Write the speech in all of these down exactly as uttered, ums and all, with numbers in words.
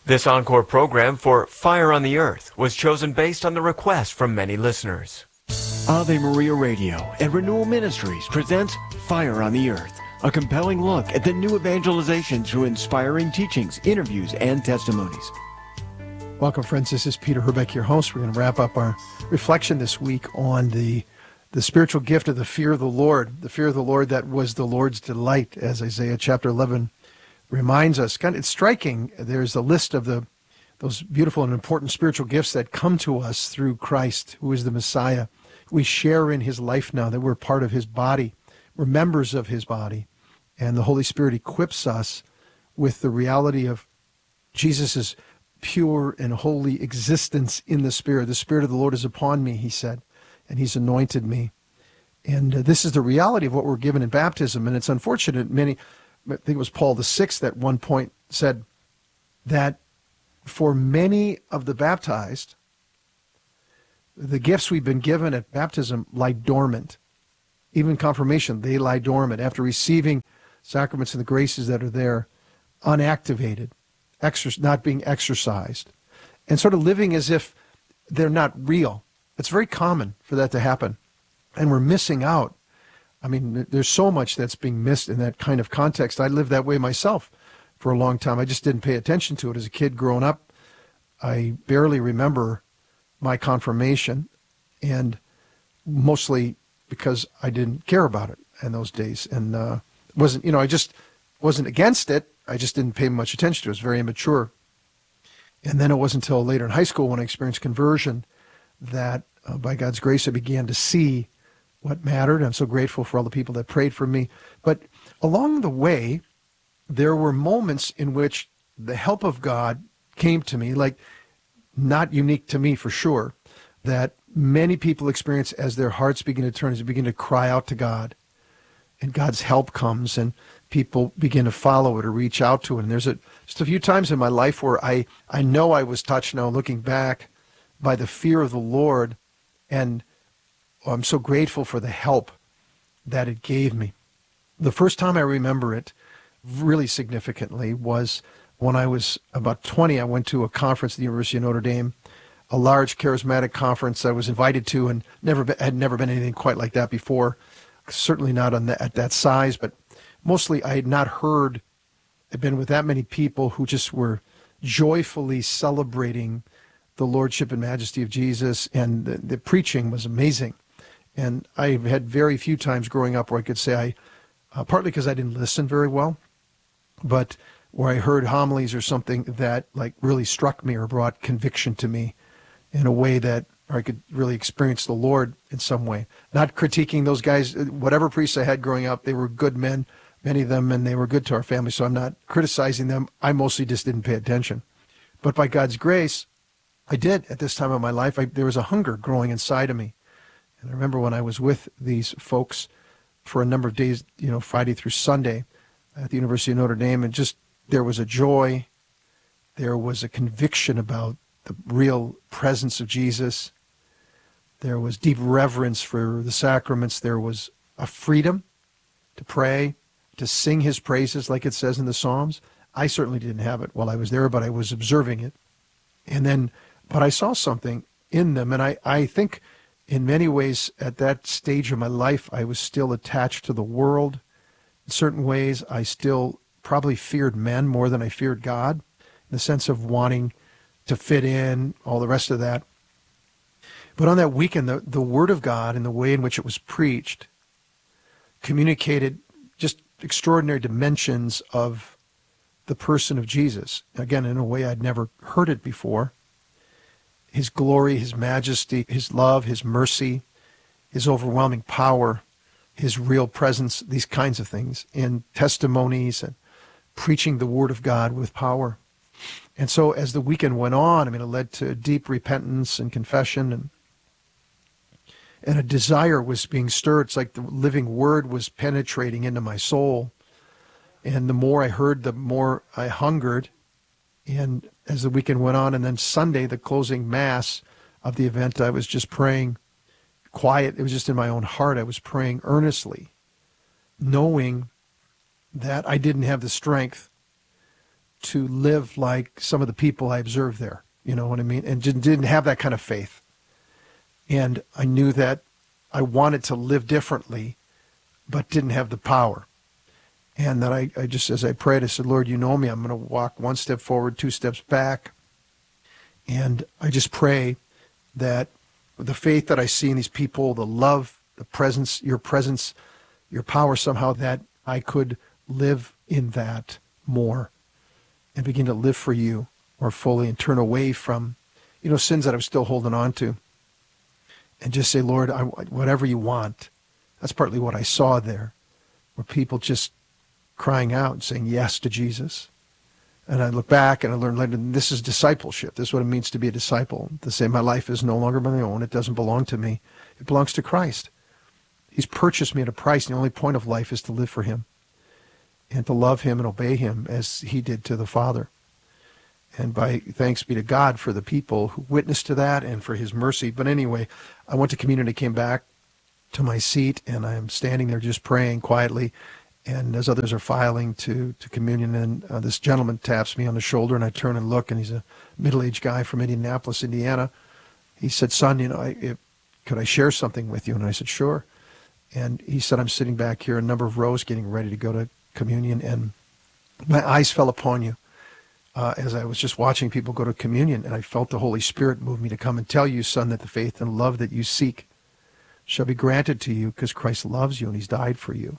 This encore program for Fire on the Earth was chosen based on the request from many listeners. Ave Maria Radio and Renewal Ministries presents Fire on the Earth, a compelling look at the new evangelization through inspiring teachings, interviews, and testimonies. Welcome, friends. This is Peter Herbeck, your host. We're going to wrap up our reflection this week on the the spiritual gift of the fear of the Lord, the fear of the Lord that was the Lord's delight, as Isaiah chapter eleven reminds us. Kind of, it's striking. There's a list of the those beautiful and important spiritual gifts that come to us through Christ, who is the Messiah. We share in his life now, that we're part of his body. We're members of his body. And the Holy Spirit equips us with the reality of Jesus' pure and holy existence in the Spirit. The Spirit of the Lord is upon me, he said, and he's anointed me. And uh, this is the reality of what we're given in baptism. And it's unfortunate, many, I think it was Paul the Sixth at one point said that for many of the baptized, the gifts we've been given at baptism lie dormant. Even confirmation, they lie dormant after receiving sacraments and the graces that are there, unactivated, exer- not being exercised, and sort of living as if they're not real. It's very common for that to happen, and we're missing out. I mean, there's so much that's being missed in that kind of context. I lived that way myself for a long time. I just didn't pay attention to it as a kid growing up. I barely remember my confirmation, and mostly because I didn't care about it in those days, and uh, wasn't, you know, I just wasn't against it. I just didn't pay much attention to it. It was very immature. And then it wasn't until later in high school when I experienced conversion that, uh, by God's grace, I began to see what mattered. I'm so grateful for all the people that prayed for me. But along the way, there were moments in which the help of God came to me, like not unique to me for sure, that many people experience as their hearts begin to turn, as they begin to cry out to God, and God's help comes, and people begin to follow it or reach out to it. And there's a, just a few times in my life where I, I know I was touched now, looking back, by the fear of the Lord, and I'm so grateful for the help that it gave me. The first time I remember it really significantly was when I was about twenty. I went to a conference at the University of Notre Dame, a large charismatic conference I was invited to, and never been, had never been anything quite like that before. Certainly not on that, at that size, but mostly I had not heard, I'd been with that many people who just were joyfully celebrating the Lordship and Majesty of Jesus, and the, the preaching was amazing. And I had very few times growing up where I could say I, uh, partly because I didn't listen very well, but where I heard homilies or something that like really struck me or brought conviction to me in a way that I could really experience the Lord in some way. Not critiquing those guys, whatever priests I had growing up, they were good men, many of them, and they were good to our family, so I'm not criticizing them. I mostly just didn't pay attention. But by God's grace, I did at this time of my life. I, there was a hunger growing inside of me. And I remember when I was with these folks for a number of days, you know, Friday through Sunday at the University of Notre Dame, and just there was a joy, there was a conviction about the real presence of Jesus, there was deep reverence for the sacraments, there was a freedom to pray, to sing his praises like it says in the Psalms. I certainly didn't have it while I was there, but I was observing it. And then, but I saw something in them, and I, I think in many ways at that stage of my life, I was still attached to the world. In certain ways, I still probably feared men more than I feared God, in the sense of wanting to fit in, all the rest of that. But on that weekend, the, the Word of God and the way in which it was preached communicated just extraordinary dimensions of the person of Jesus. Again, in a way I'd never heard it before. His glory, his majesty, his love, his mercy, his overwhelming power, his real presence, these kinds of things, in testimonies and preaching the Word of God with power. And so as the weekend went on, I mean, it led to deep repentance and confession, and and a desire was being stirred. It's like the living Word was penetrating into my soul. And the more I heard, the more I hungered. And as the weekend went on, and then Sunday, the closing Mass of the event, I was just praying quiet. It was just in my own heart. I was praying earnestly, knowing that I didn't have the strength to live like some of the people I observed there. You know what I mean? And didn't didn't have that kind of faith. And I knew that I wanted to live differently, but didn't have the power. And then I, I just, as I prayed, I said, Lord, you know me. I'm going to walk one step forward, two steps back. And I just pray that the faith that I see in these people, the love, the presence, your presence, your power somehow, that I could live in that more and begin to live for you more fully and turn away from, you know, sins that I'm still holding on to. And just say, Lord, I, whatever you want. That's partly what I saw there, where people just crying out and saying yes to Jesus. And I look back and I learned later, this is discipleship. This is what it means to be a disciple. To say my life is no longer my own. It doesn't belong to me. It belongs to Christ. He's purchased me at a price. And the only point of life is to live for him and to love him and obey him as he did to the Father. And by thanks be to God for the people who witnessed to that and for his mercy. But anyway, I went to communion and came back to my seat, and I'm standing there just praying quietly. And as others are filing to, to communion, and uh, this gentleman taps me on the shoulder, and I turn and look, and he's a middle-aged guy from Indianapolis, Indiana. He said, son, you know, I, if, could I share something with you? And I said, sure. And he said, I'm sitting back here a number of rows getting ready to go to communion, and my eyes fell upon you uh, as I was just watching people go to communion, and I felt the Holy Spirit move me to come and tell you, son, that the faith and love that you seek shall be granted to you because Christ loves you and he's died for you.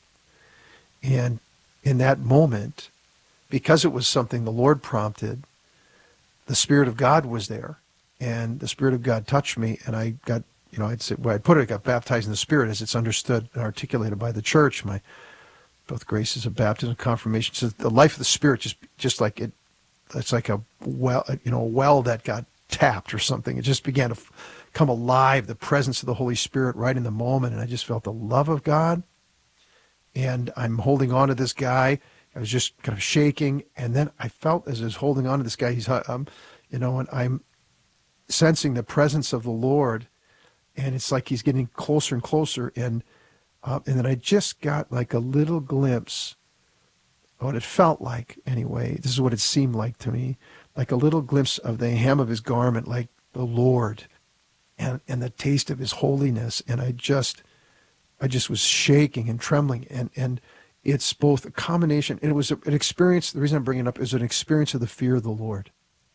And in that moment, because it was something the Lord prompted, the Spirit of God was there, and the Spirit of God touched me, and I got, you know, I'd say, where I'd put it, I got baptized in the Spirit as it's understood and articulated by the church. My both graces of baptism and confirmation. So the life of the Spirit, just just like it, it's like a well, you know, a well that got tapped or something. It just began to come alive, the presence of the Holy Spirit right in the moment, and I just felt the love of God. And I'm holding on to this guy. I was just kind of shaking, and then I felt as I was holding on to this guy, he's, um, you know, and I'm sensing the presence of the Lord, and it's like he's getting closer and closer, and uh, and then I just got like a little glimpse of what it felt like. Anyway, this is what it seemed like to me, like a little glimpse of the hem of his garment, like the Lord, and and the taste of his holiness, and I just. I just was shaking and trembling, and, and it's both a combination, and it was an experience, the reason I'm bringing it up is an experience of the fear of the Lord,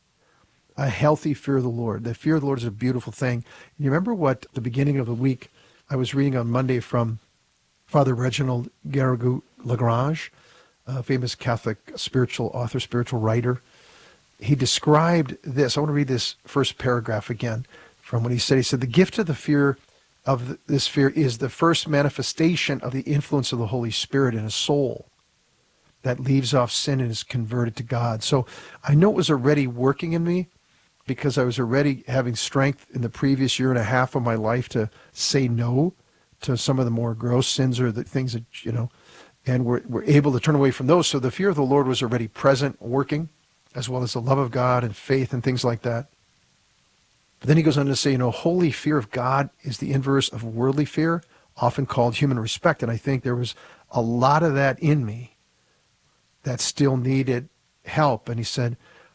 a healthy fear of the Lord. The fear of the Lord is a beautiful thing. And you remember what, the beginning of the week, I was reading on Monday from Father Reginald Garrigou-Lagrange, a famous Catholic spiritual author, spiritual writer. He described this. I want to read this first paragraph again from what he said. He said, the gift of the fear of this fear is the first manifestation of the influence of the Holy Spirit in a soul that leaves off sin and is converted to God. So I know it was already working in me because I was already having strength in the previous year and a half of my life to say no to some of the more gross sins or the things that, you know, and we're, we're able to turn away from those. So the fear of the Lord was already present, working, as well as the love of God and faith and things like that. But then he goes on to say, you know, holy fear of God is the inverse of worldly fear, often called human respect. And I think there was a lot of that in me that still needed help. And he said,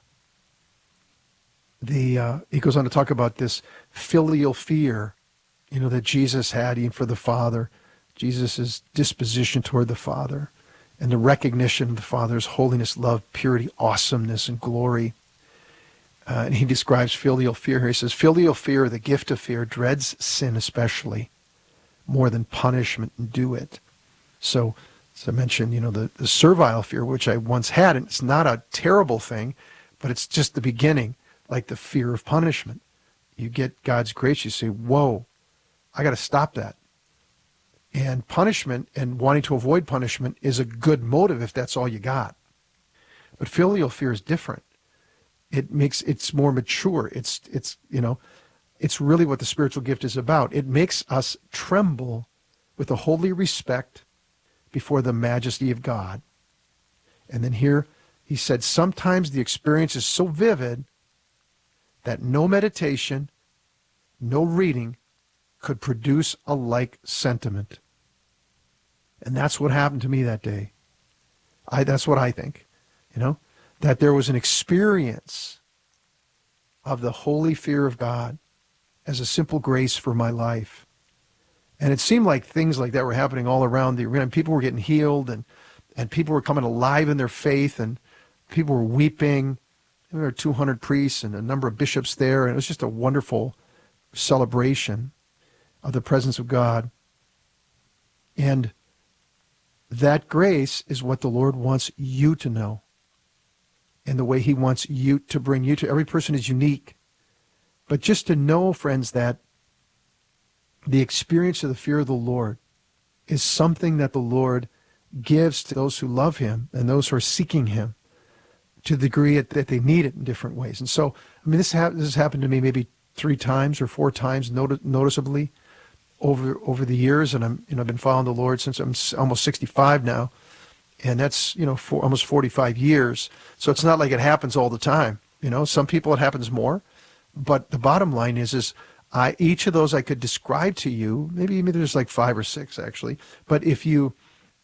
the uh, he goes on to talk about this filial fear, you know, that Jesus had even for the Father, Jesus' disposition toward the Father, and the recognition of the Father's holiness, love, purity, awesomeness, and glory. Uh, and he describes filial fear here. He says, filial fear, the gift of fear, dreads sin especially, more than punishment and do it. So, as I mentioned, you know, the, the servile fear, which I once had, and it's not a terrible thing, but it's just the beginning, like the fear of punishment. You get God's grace, you say, whoa, I got to stop that. And punishment and wanting to avoid punishment is a good motive if that's all you got. But filial fear is different. It makes, it's more mature. It's, it's, you know, it's really what the spiritual gift is about. It makes us tremble with a holy respect before the majesty of God. And then here he said, sometimes the experience is so vivid that no meditation, no reading could produce a like sentiment. And that's what happened to me that day. I, that's what I think, you know. that there was an experience of the holy fear of God as a simple grace for my life. And it seemed like things like that were happening all around the arena. People were getting healed, and, and people were coming alive in their faith, and people were weeping. There were two hundred priests and a number of bishops there, and it was just a wonderful celebration of the presence of God. And that grace is what the Lord wants you to know, and the way he wants you to bring you to. Every person is unique. But just to know, friends, that the experience of the fear of the Lord is something that the Lord gives to those who love him and those who are seeking him to the degree that they need it in different ways. And so, I mean, this, ha- this has happened to me maybe three times or four times not- noticeably over over the years. And I'm, you know, I've been following the Lord since I'm almost sixty-five now. And that's, you know, for almost forty-five years. So it's not like it happens all the time. You know, some people it happens more. But the bottom line is, is I, each of those I could describe to you. Maybe, maybe there's like five or six actually. But if you,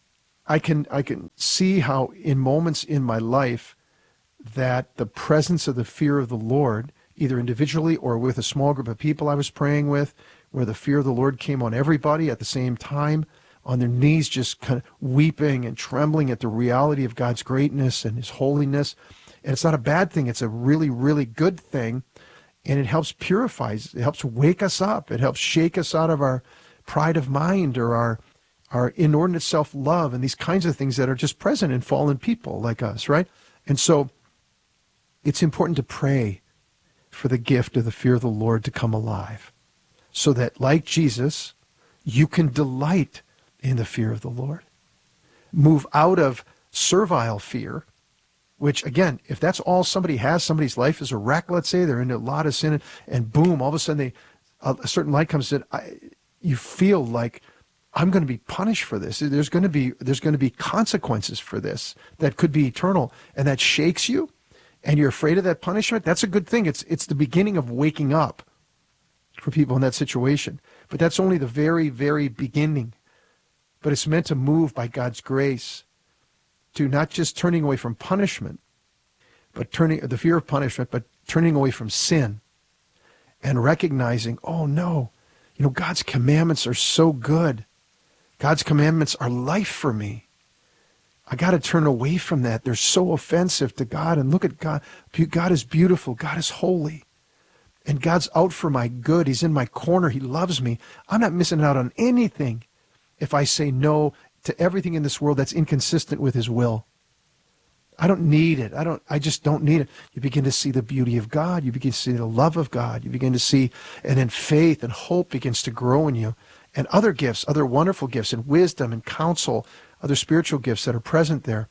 I can, I can see how in moments in my life that the presence of the fear of the Lord, either individually or with a small group of people I was praying with, where the fear of the Lord came on everybody at the same time, on their knees, just kind of weeping and trembling at the reality of God's greatness and his holiness. And it's not a bad thing. It's a really, really good thing. And it helps purify, it helps wake us up. It helps shake us out of our pride of mind or our our inordinate self-love and these kinds of things that are just present in fallen people like us, right? And so it's important to pray for the gift of the fear of the Lord to come alive, so that, like Jesus, you can delight in the fear of the Lord. Move out of servile fear, which, again, if that's all somebody has, somebody's life is a wreck, let's say, they're in a lot of sin, and boom, all of a sudden they, a certain light comes in, I, you feel like, I'm going to be punished for this. There's going to be there's going to be consequences for this that could be eternal, and that shakes you, and you're afraid of that punishment. That's a good thing. It's it's the beginning of waking up for people in that situation. But that's only the very, very beginning. But it's meant to move by God's grace to not just turning away from punishment, but turning the fear of punishment, but turning away from sin and recognizing, oh no, you know, God's commandments are so good. God's commandments are life for me. I got to turn away from that. They're so offensive to God. And look at God. God is beautiful. God is holy. And God's out for my good. He's in my corner. He loves me. I'm not missing out on anything if I say no to everything in this world that's inconsistent with his will. I don't need it. I don't, I just don't need it. You begin to see the beauty of God. You begin to see the love of God. You begin to see, and then faith and hope begins to grow in you. And other gifts, other wonderful gifts, and wisdom and counsel, other spiritual gifts that are present there.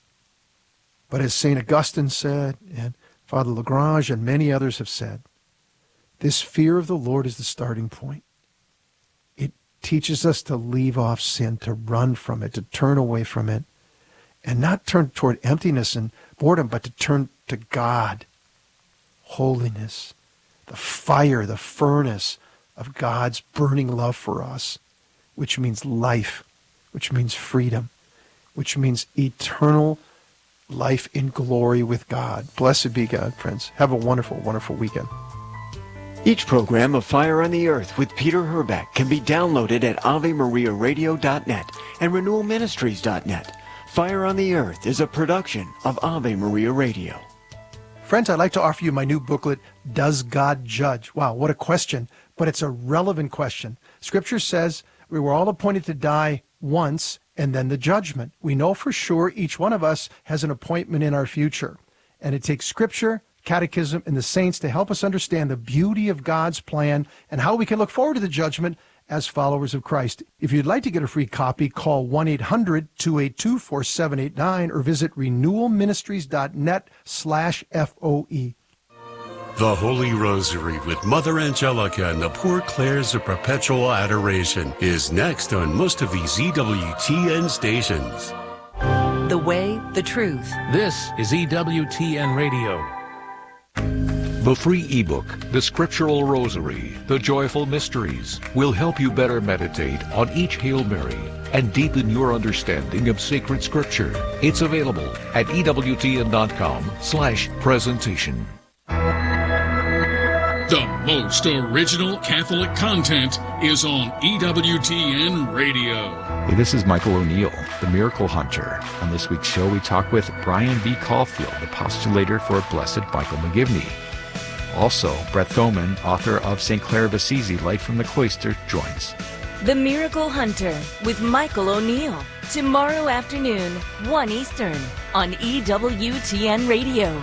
But as Saint Augustine said, and Father Lagrange and many others have said, this fear of the Lord is the starting point. It teaches us to leave off sin, to run from it, to turn away from it, and not turn toward emptiness and boredom, but to turn to God, holiness, the fire, the furnace of God's burning love for us, which means life, which means freedom, which means eternal life in glory with God. Blessed be God, friends. Have a wonderful, wonderful weekend. Each program of Fire on the Earth with Peter Herbeck can be downloaded at ave maria radio dot net and renewal ministries dot net. Fire on the Earth is a production of Ave Maria Radio. Friends, I'd like to offer you my new booklet, Does God Judge? Wow, what a question, but it's a relevant question. Scripture says we were all appointed to die once and then the judgment. We know for sure each one of us has an appointment in our future. And it takes Scripture, Catechism, and the saints to help us understand the beauty of God's plan and how we can look forward to the judgment as followers of Christ. If you'd like to get a free copy, call one eight hundred two eight two four seven eight nine or visit renewal ministries dot net slash F O E. The Holy Rosary with Mother Angelica and the Poor Clares of Perpetual Adoration is next on most of these E W T N stations. The way, the truth. This is E W T N Radio. The free ebook, The Scriptural Rosary, The Joyful Mysteries, will help you better meditate on each Hail Mary and deepen your understanding of sacred scripture. It's available at ewtn.com slash presentation. The most original Catholic content is on E W T N Radio. Hey, this is Michael O'Neill, the Miracle Hunter. On this week's show, we talk with Brian V. Caulfield, the postulator for Blessed Michael McGivney. Also, Brett Thoman, author of Saint Clare of Assisi, Light from the Cloister, joins. The Miracle Hunter with Michael O'Neill. Tomorrow afternoon, one Eastern, on E W T N Radio.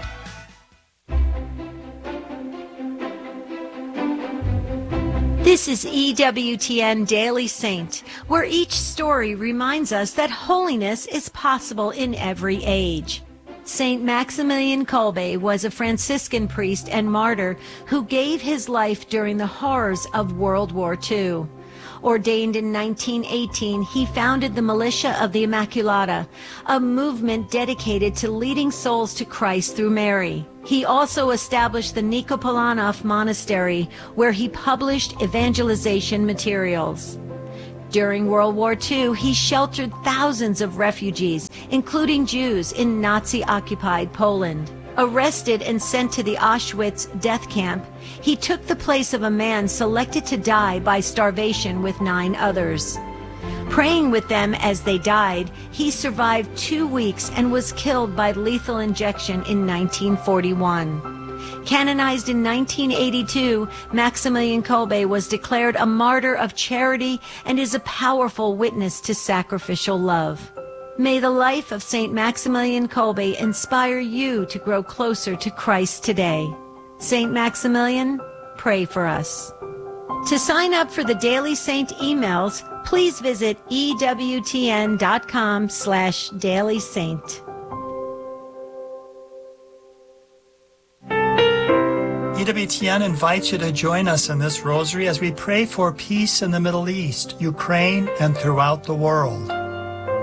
This is E W T N Daily Saint, where each story reminds us that holiness is possible in every age. Saint Maximilian Kolbe was a Franciscan priest and martyr who gave his life during the horrors of World War Two. Ordained in nineteen eighteen, he founded the Militia of the Immaculata, a movement dedicated to leading souls to Christ through Mary. He also established the Nikopolanov Monastery, where he published evangelization materials. During World War Two, he sheltered thousands of refugees, including Jews, in Nazi-occupied Poland. Arrested and sent to the Auschwitz death camp, he took the place of a man selected to die by starvation with nine others. Praying with them as they died, he survived two weeks and was killed by lethal injection in nineteen forty-one. Canonized in nineteen eighty-two, Maximilian Kolbe was declared a martyr of charity and is a powerful witness to sacrificial love. May the life of Saint Maximilian Kolbe inspire you to grow closer to Christ today. Saint Maximilian, pray for us. To sign up for the Daily Saint emails, please visit ewtn.com slash Daily Saint. E W T N invites you to join us in this rosary as we pray for peace in the Middle East, Ukraine, and throughout the world.